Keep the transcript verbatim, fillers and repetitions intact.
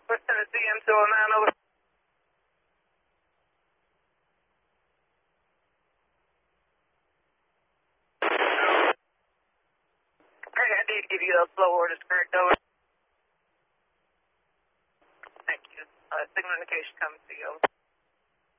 West Tennessee, M two oh nine, over. Greg, I did give you those flow orders, correct, over. Thank you. Uh, signal indication coming to you, over.